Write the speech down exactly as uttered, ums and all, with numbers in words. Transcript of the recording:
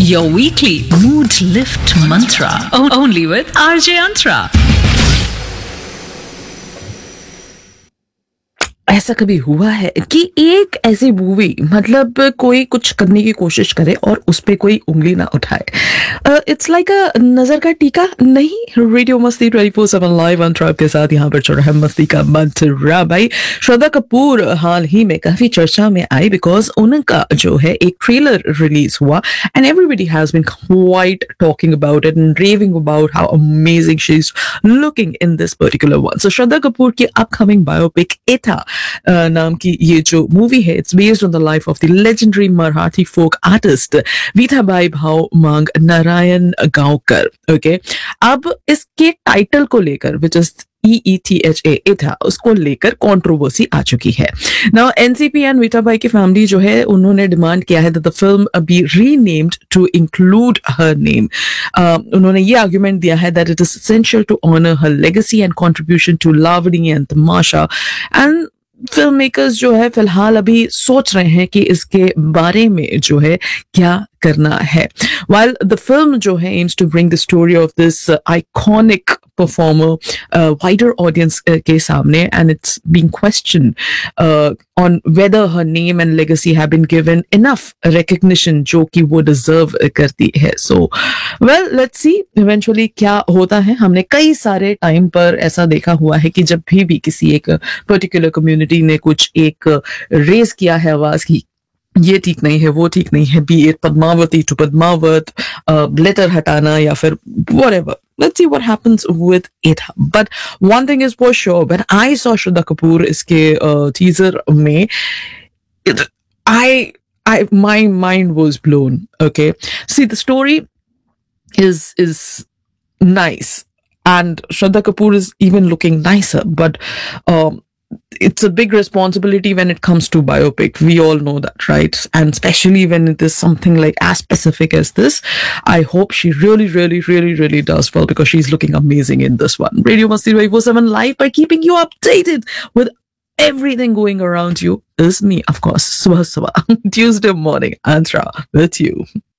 your weekly mood lift mantra. Only with R J Antra. ऐसा कभी हुआ है कि एक ऐसी मूवी मतलब कोई कुछ करने की कोशिश करे और उस पे कोई उंगली ना उठाए? इट्स लाइक अ नजर का टीका नहीं। रेडियो मस्ती twenty four seven live on tribe के साथ यहाँ पर चल रहा है मस्ती का मंत्रा। भाई श्रद्धा कपूर हाल ही में काफी चर्चा में आई बिकॉज उनका जो है एक ट्रेलर रिलीज हुआ and everybody has been quite talking about it and raving about how amazing she is looking in this particular one. सो श्रद्धा कपूर की अपकमिंग बायोपिक एथा Uh, नाम की ये जो मूवी है it's based on the life of the legendary Marathi folk artist वीठाबाई भाव मांग Narayan Gaonkar. Okay, अब इसके टाइटल को लेकर which is E E T H A एथा उसको लेकर कंट्रोवर्सी आ चुकी है। नाउ एनसीपी एंड वीठाबाई की फैमिली जो है उन्होंने डिमांड किया है that the film B renamed to include her name. उन्होंने ये आर्गुमेंट दिया है that it is essential to honour her legacy and contribution to Lavani and Tamasha. And film makers जो है फिलहाल अभी सोच रहे हैं कि इसके बारे में जो है क्या करना है। While the film जो है aims to bring the story of this uh, iconic performer uh, wider audience uh, के सामने, and it's being questioned uh, on whether her name and legacy have been given enough recognition जो कि वो deserve करती है। So well let's see eventually क्या होता है। हमने कई सारे टाइम पर ऐसा देखा हुआ है कि जब भी भी किसी एक पर्टिकुलर कम्युनिटी ने कुछ एक रेज किया है आवाज की ये ठीक नहीं है वो ठीक नहीं है, B it Padmavati to Padmaavat, letter हटाना या फिर whatever. Let's see what happens with it. But one thing is for sure, when I saw Shraddha Kapoor इसके uh, teaser में, it, I, I, my mind was blown. Okay, see the story is is nice, and Shraddha Kapoor is even looking nicer, but um. It's a big responsibility when it comes to biopic. We all know that, right? And especially when it is something like as specific as this. I hope she really, really, really, really does well because she's looking amazing in this one. Radio Masti twenty four seven live by keeping you updated with everything going around you is me, of course. Subha Subha, Tuesday morning, Antra with you.